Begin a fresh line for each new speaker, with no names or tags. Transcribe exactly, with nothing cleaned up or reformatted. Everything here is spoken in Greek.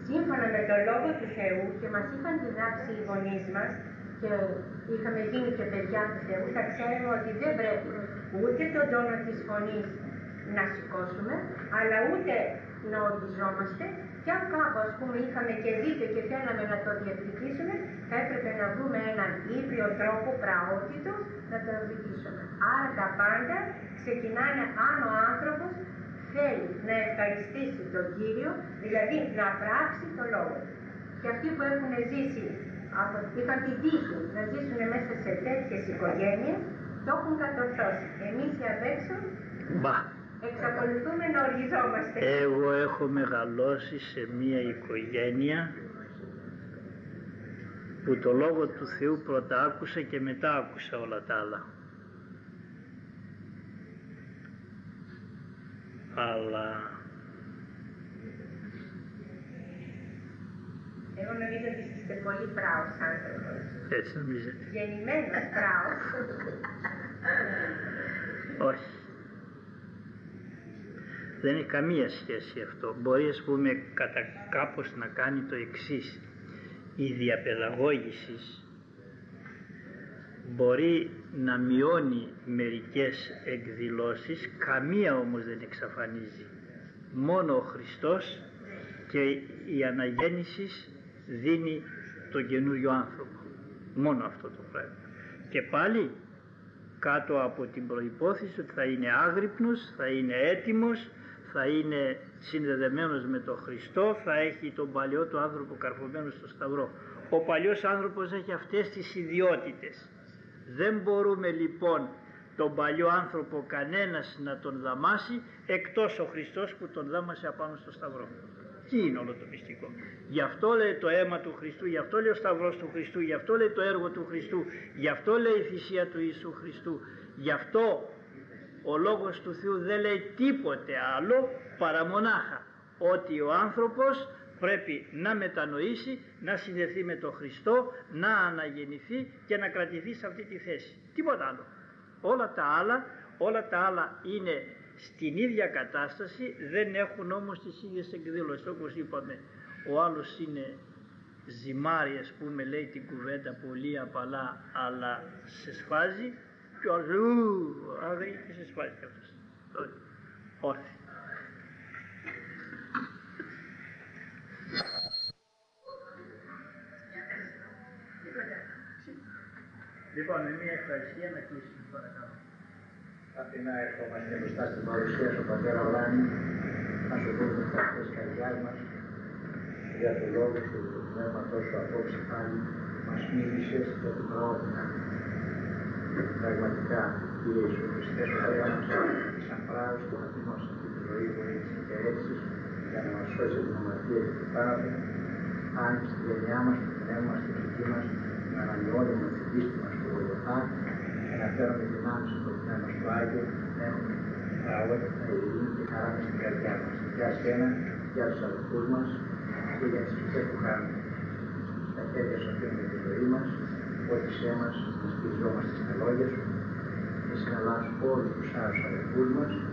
σύμφωνα με το Λόγο του Θεού και μας είχαν διδάξει οι γονείς μας και είχαμε γίνει και παιδιά του Θεού, θα ξέρουμε ότι δεν πρέπει ούτε τον τόνο της φωνής να σηκώσουμε, αλλά ούτε να οργιζόμαστε, και αν κάπου ας πούμε είχαμε και δίκιο και θέλαμε να το διεκδικήσουμε, θα έπρεπε να βρούμε έναν ήπιο τρόπο πραότητος να το διεκδικήσουμε. Άρα τα πάντα ξεκινάνε αν ο άνθρωπος θέλει να ευχαριστήσει τον Κύριο, δηλαδή να πράξει το λόγο του. Και αυτοί που έχουν ζήσει, είχαν την τύχη να ζήσουν μέσα σε τέτοιες οικογένειες, το έχουν κατορθώσει. Εμείς οι απ' έξω εξακολουθούμε να οργιζόμαστε.
Εγώ έχω μεγαλώσει σε μία οικογένεια που το Λόγο του Θεού πρώτα άκουσα και μετά άκουσα όλα τα άλλα. Αλλά
εγώ νομίζω ότι είστε πολύ πράος άνθρωπος.
Έτσι νομίζετε.
Γεννημένος πράος.
Όχι. Δεν έχει καμία σχέση αυτό. Μπορεί ας πούμε κατά κάπως να κάνει το εξής. Η διαπαιδαγώγηση μπορεί να μειώνει μερικές εκδηλώσεις, καμία όμως δεν εξαφανίζει. Μόνο ο Χριστός και η αναγέννηση δίνει τον καινούριο άνθρωπο. Μόνο αυτό το πράγμα. Και πάλι κάτω από την προϋπόθεση ότι θα είναι άγρυπνος, θα είναι έτοιμος, θα είναι συνδεδεμένος με τον Χριστό, θα έχει τον παλιό του άνθρωπο καρφωμένο στο σταυρό. Ο παλιός άνθρωπος έχει αυτές τις ιδιότητες. Δεν μπορούμε λοιπόν τον παλιό άνθρωπο κανένας να τον δαμάσει εκτός ο Χριστός που τον δάμασε απάνω στο σταυρό. Τι είναι όλο το μυστικό. Γι' αυτό λέει το αίμα του Χριστού, γι' αυτό λέει ο σταυρός του Χριστού, γι' αυτό λέει το έργο του Χριστού, γι' αυτό λέει η θυσία του Ιησού Χριστού, γι' αυτό ο Λόγος του Θεού δεν λέει τίποτε άλλο παρά μονάχα ότι ο άνθρωπος πρέπει να μετανοήσει, να συνδεθεί με τον Χριστό, να αναγεννηθεί και να κρατηθεί σε αυτή τη θέση. Τίποτα άλλο. Όλα τα άλλα, όλα τα άλλα είναι στην ίδια κατάσταση, δεν έχουν όμως τις ίδιες εκδήλωσεις. Όπως είπαμε, ο άλλος είναι ζυμάρι, ας πούμε, λέει την κουβέντα πολύ απαλά, αλλά σε σφάζει, και ο άλλος λέει ου, άγρι, και σε σφάζει και αυτός. Όχι. Λοιπόν, με μια ευχαριστία να κλείσουμε, παρακαλώ.
Αθηνά, ερχόμαστε μπροστά στην παρουσία σου, Πατέρα Ολάνη, να σου δούμε τα αυτές της καρδιάς μας για το λόγο του πνεύματος σου απόψε πάλι μας μίλησες για την προότητα. Πραγματικά, Κύριε Ιησού Χριστέ, σου λέω μας σαν πράος που αφήνω σε αυτή τη ζωή μου έτσι και έτσι για να μας σώσει την αμαρτία και την θάνατο, αν στη γενιά μας, το πνεύμα μας, την ψυχή μας, να ανανεώνουμε την πίστη μας στο Γολγοθά και να φέρουμε την άμεση του Πνεύμα στο Άγιο, να έχουμε πραγματικά ειρήνη και χαρά μες στην καρδιά μας. Για σένα, για τους αδελφούς μας και για τις ψυχές που χάνουμε. Στα χέρια σου αφήνουμε τη ζωή μας, ό,τι σε μας να στηριζόμαστε στα λόγια σου και συναλλάσσουμε όλους τους άλλους αδελφούς μας